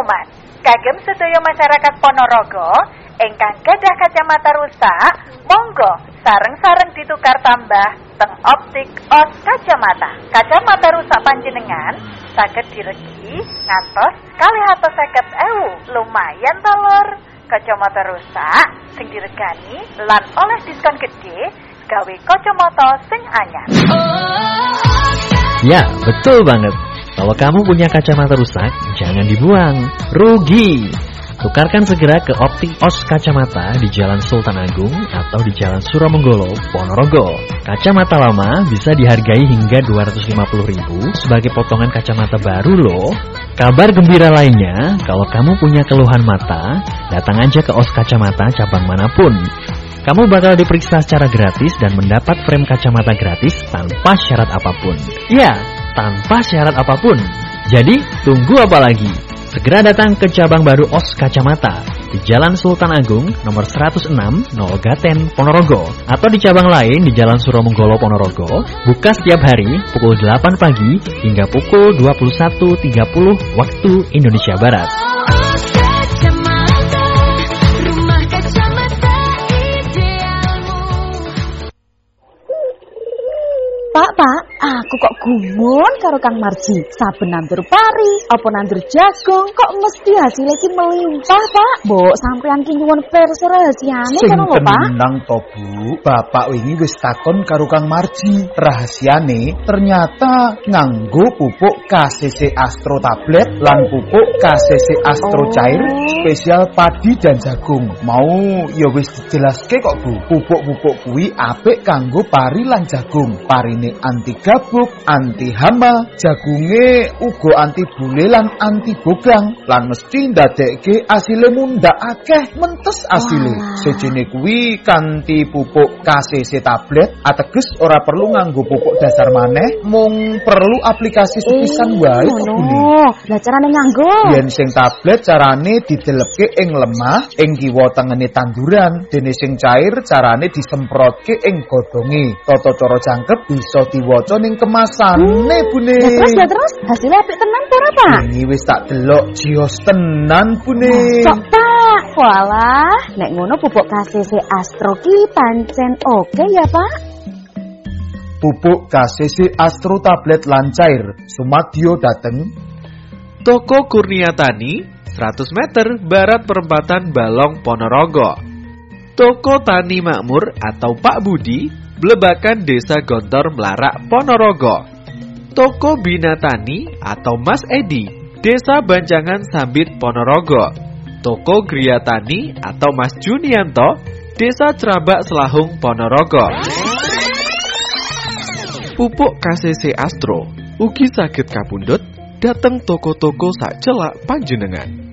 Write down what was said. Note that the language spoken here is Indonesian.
pengumuman. Kagem sedaya masyarakat Ponorogo ingkang gadah kacamata rusak, monggo sareng-sareng ditukar tambah teng optik os kacamata. Kacamata rusak panjenengan saged diregi ngantos 250.000. Lumayan to, Lur. Kacamata rusak sing diregani lan oleh diskon gede gawe kacamata sing anyar. Ya, betul banget. Kalau kamu punya kacamata rusak, jangan dibuang. Rugi. Tukarkan segera ke Optik Os Kacamata di Jalan Sultan Agung atau di Jalan Suromonggolo, Ponorogo. Kacamata lama bisa dihargai hingga 250.000 sebagai potongan kacamata baru loh. Kabar gembira lainnya, kalau kamu punya keluhan mata, datang aja ke Os Kacamata cabang manapun. Kamu bakal diperiksa secara gratis dan mendapat frame kacamata gratis tanpa syarat apapun. Ya, tanpa syarat apapun. Jadi, tunggu apa lagi? Segera datang ke cabang baru Os Kacamata di Jalan Sultan Agung nomor 106 Nolgaten Ponorogo atau di cabang lain di Jalan Suromonggolo Ponorogo, buka setiap hari pukul 8 pagi hingga pukul 21.30 waktu Indonesia Barat. Pak, aku kok gumun karo Kang Marji. Saben nandur pari, apa nandur jagung, kok mesti hasilnya ki melimpah, Pak. Mbok sampean ki nyuwun pirsa rahasiane sing kono lho, Pak. tenang to, Bu. Bapak wingi wis takon karo Kang Marji. Rahasiane ternyata nganggo pupuk KCC Astro tablet lan pupuk KCC Astro cair spesial padi dan jagung. Mau ya wis dijelaske kok, Bu. Pupuk-pupuk kuwi apik kanggo pari lan jagung. Parine anti gabuk, anti hama, jagunge uga anti bule lan anti bogang, lan mesti ndadekke asile mundhak akeh mentes asile. Sejene kuwi kanthi pupuk KCC tablet ateges ora perlu nganggo pupuk dasar maneh, mung perlu aplikasi sepisan wae kok Bune. Lah carane nganggo? Yen sing tablet carane didelepke ing lemah ing kiwa tengene tanduran, dene sing cair carane disemprotke ing godhonge. Tata cara jangkep bisa diwaca ning kemasane Bune. Ya terus hasilnya apik tenan ta ora, Pak? Ini wis tak delok jios tenan Bune. Sok, Pak. Walah, nek ngono pupuk KCC Astro ki pancen oke ya, Pak? Pupuk KCC Astro tablet lan cair sumadyo dateng Toko Kurnia Tani 100 meter barat perempatan Balong Ponorogo. Toko Tani Makmur atau Pak Budi Blebakan Desa Gontor Melarak Ponorogo. Toko Bina Tani atau Mas Edi Desa Banjangan Sambit Ponorogo. Toko Gria Tani atau Mas Junianto Desa Cerabak Selahung Ponorogo. Pupuk KCC Astro ugi saged kapundhut dateng toko-toko sak celak panjenengan.